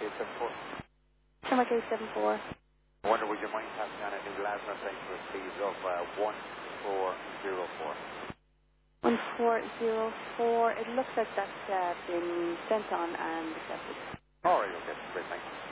K74. Number K74. I wonder would you mind passing on a new Lasma plane for us, please, of 1404. 1404. It looks like that's been sent on and accepted. All right, okay. Great, thanks.